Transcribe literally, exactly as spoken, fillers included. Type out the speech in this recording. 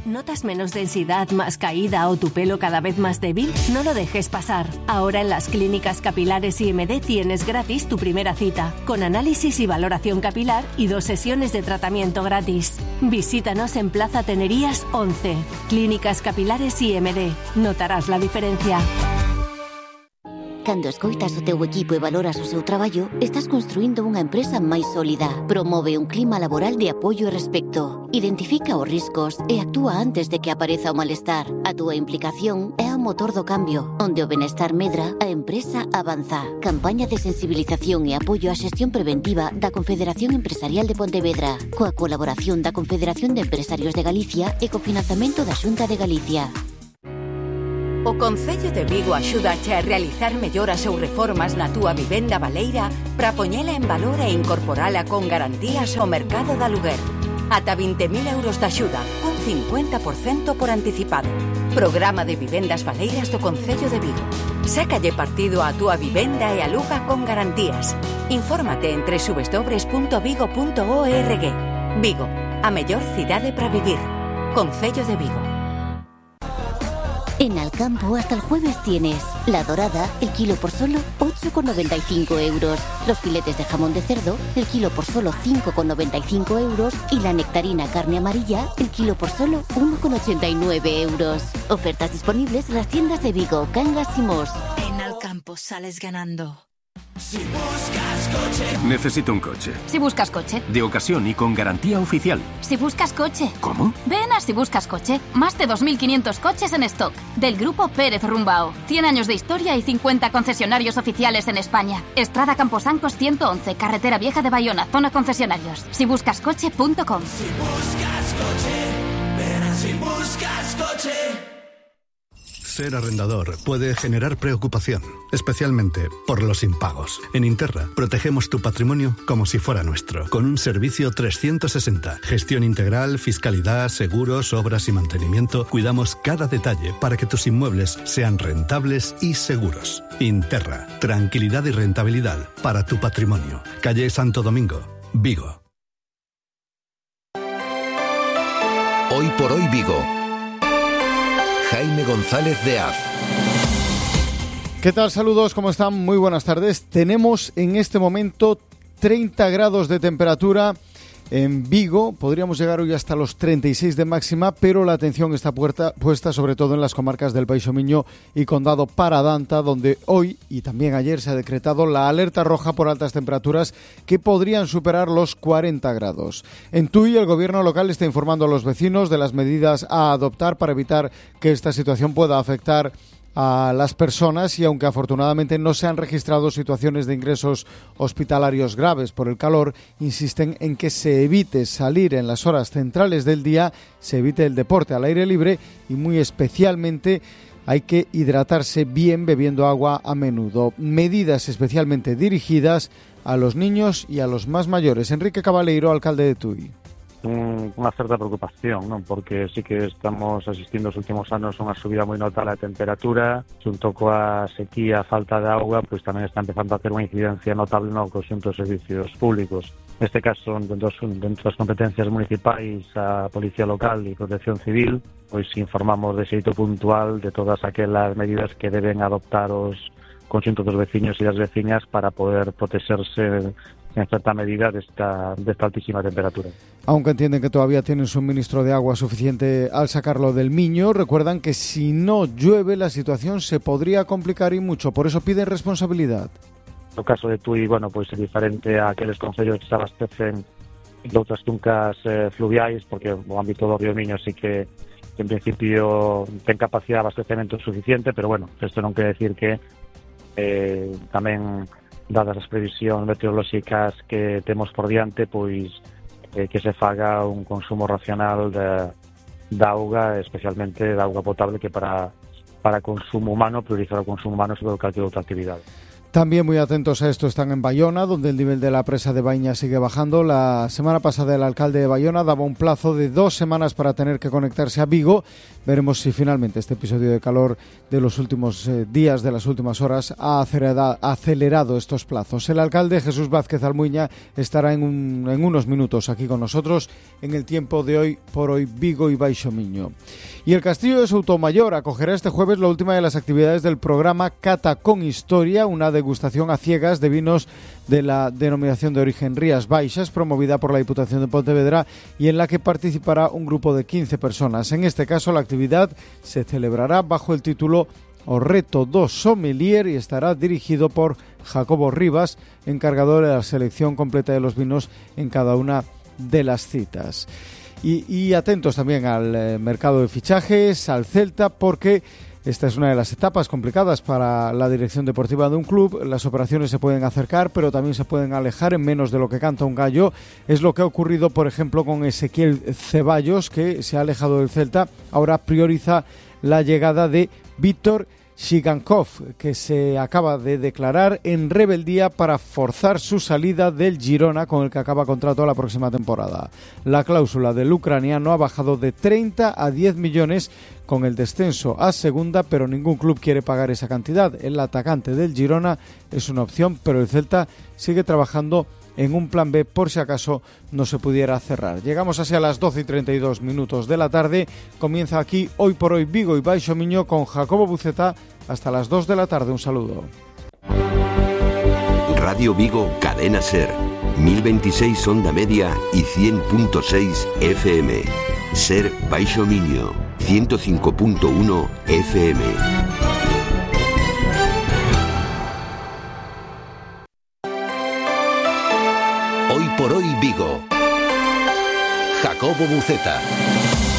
¿Notas menos densidad, más caída o tu pelo cada vez más débil? No lo dejes pasar. Ahora en las clínicas capilares I M D tienes gratis tu primera cita, con análisis y valoración capilar y dos sesiones de tratamiento gratis. Visítanos en Plaza Tenerías once. Clínicas Capilares I M D. Notarás la diferencia. Cando escoitas o teu equipo e valoras o seu traballo, estás construindo unha empresa máis sólida. Promove un clima laboral de apoio e respecto. Identifica os riscos e actúa antes de que apareza o malestar. A túa implicación é o motor do cambio. Onde o benestar medra, a empresa avanza. Campaña de sensibilización e apoio á xestión preventiva da Confederación Empresarial de Pontevedra, coa colaboración da Confederación de Empresarios de Galicia e co financiamento da Xunta de Galicia. O Concello de Vigo axúdache a realizar melloras ou reformas na túa vivenda baleira para poñela en valor e incorporala con garantías ao mercado de aluguer. Ata vinte mil euros de axuda, un cincuenta por cento por anticipado. Programa de vivendas baleiras do Concello de Vigo. Sácalle partido á túa vivenda e aluga con garantías. Infórmate en doble u doble u doble u punto vigo punto org. Vigo, a mellor cidade para vivir. Concello de Vigo. En Alcampo hasta el jueves tienes la dorada, el kilo por solo ocho con noventa y cinco euros. Los filetes de jamón de cerdo, el kilo por solo cinco con noventa y cinco euros. Y la nectarina carne amarilla, el kilo por solo uno con ochenta y nueve euros. Ofertas disponibles en las tiendas de Vigo, Cangas y Mos. En Alcampo sales ganando. Si buscas coche. Necesito un coche. Si buscas coche. De ocasión y con garantía oficial. Si buscas coche. ¿Cómo? Ven a Si Buscas Coche. Más de dos mil quinientos coches en stock. Del grupo Pérez Rumbao. cien años de historia y cincuenta concesionarios oficiales en España. Estrada Camposancos ciento once, Carretera Vieja de Bayona, zona concesionarios. si buscas coche punto com. Si buscas coche, ven a Si Buscas Coche. Ser arrendador puede generar preocupación, especialmente por los impagos. En Interra protegemos tu patrimonio como si fuera nuestro, con un servicio trescientos sesenta. Gestión integral, fiscalidad, seguros, obras y mantenimiento. Cuidamos cada detalle para que tus inmuebles sean rentables y seguros. Interra, tranquilidad y rentabilidad para tu patrimonio. Calle Santo Domingo, Vigo. Hoy por hoy Vigo. Jaime González de Az. ¿Qué tal? Saludos, ¿cómo están? Muy buenas tardes. Tenemos en este momento treinta grados de temperatura en Vigo. Podríamos llegar hoy hasta los treinta y seis de máxima, pero la atención está puesta, puesta sobre todo en las comarcas del Baixo Miño y Condado Paradanta, donde hoy y también ayer se ha decretado la alerta roja por altas temperaturas que podrían superar los cuarenta grados. En Tui, el gobierno local está informando a los vecinos de las medidas a adoptar para evitar que esta situación pueda afectar a las personas, y aunque afortunadamente no se han registrado situaciones de ingresos hospitalarios graves por el calor, insisten en que se evite salir en las horas centrales del día, se evite el deporte al aire libre y muy especialmente hay que hidratarse bien bebiendo agua a menudo. Medidas especialmente dirigidas a los niños y a los más mayores. Enrique Cabaleiro, alcalde de Tui. Un, unha certa preocupación, non? Porque sí que estamos asistindo os últimos anos a unha subida moi notable da temperatura, xunto coa sequía, a falta de auga, pois tamén está empezando a ter unha incidencia notable no conxunto dos servicios públicos. Neste caso, dentro, dentro das competencias municipais, a Policía Local e Protección Civil, pois informamos de xeito puntual de todas aquelas medidas que deben adoptar os conxuntos dos veciños e das veciñas para poder protexerse en cierta medida de esta, de esta altísima temperatura. Aunque entienden que todavía tienen suministro de agua suficiente al sacarlo del Miño, recuerdan que si no llueve la situación se podría complicar y mucho, por eso piden responsabilidad. No caso de Tui, bueno, pois é diferente a aqueles concellos que se abastecen de outras cuncas eh, fluviais, porque o ámbito do río Miño sí que, que en principio ten capacidade de abastecemento suficiente, pero bueno, isto non quere decir que eh, tamén dadas as previsións meteorolóxicas que temos por diante, pois eh, que se faga un consumo racional de, de auga, especialmente de auga potable, que para, para consumo humano, priorizar o consumo humano sobre calquera outra actividade. También muy atentos a esto están en Bayona, donde el nivel de la presa de Baña sigue bajando. La semana pasada el alcalde de Bayona daba un plazo de dos semanas para tener que conectarse a Vigo. Veremos si finalmente este episodio de calor de los últimos eh, días, de las últimas horas, ha acelerado, acelerado estos plazos. El alcalde Jesús Vázquez Almuña estará en, un, en unos minutos aquí con nosotros en el tiempo de hoy por hoy Vigo y Baixo Miño. Y el Castillo de Soutomayor acogerá este jueves la última de las actividades del programa Cata con Historia, una degustación a ciegas de vinos de la denominación de origen Rías Baixas, promovida por la Diputación de Pontevedra y en la que participará un grupo de quince personas. En este caso, la actividad se celebrará bajo el título O Reto do Sommelier y estará dirigido por Jacobo Rivas, encargado de la selección completa de los vinos en cada una de las citas. Y, y atentos también al eh, mercado de fichajes, al Celta, porque esta es una de las etapas complicadas para la dirección deportiva de un club. Las operaciones se pueden acercar, pero también se pueden alejar en menos de lo que canta un gallo. Es lo que ha ocurrido, por ejemplo, con Ezequiel Ceballos, que se ha alejado del Celta. Ahora prioriza la llegada de Víctor Shigankov, que se acaba de declarar en rebeldía para forzar su salida del Girona, con el que acaba contrato la próxima temporada. La cláusula del ucraniano ha bajado de treinta a diez millones con el descenso a segunda, pero ningún club quiere pagar esa cantidad. El atacante del Girona es una opción, pero el Celta sigue trabajando en un plan B por si acaso no se pudiera cerrar. Llegamos hacia las doce y treinta y dos minutos de la tarde. Comienza aquí Hoy por Hoy Vigo y Baixo Miño con Jacobo Buceta hasta las dos de la tarde. Un saludo. Radio Vigo, Cadena Ser, mil veintiséis onda media y cien punto seis F M. Ser Baixo Miño, ciento cinco punto uno F M. Hoy por Hoy Vigo. Jacobo Buceta.